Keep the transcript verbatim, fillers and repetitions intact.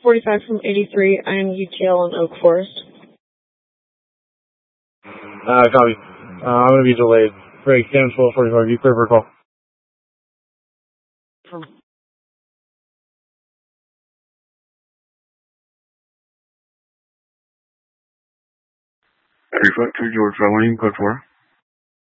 forty-five from eighty-three. I am U T L on Oak Forest. Uh, copy. Uh, I'm going to be delayed. Break, Sam twelve forty-five. You clear for a call. Three foot two George, runway, code four.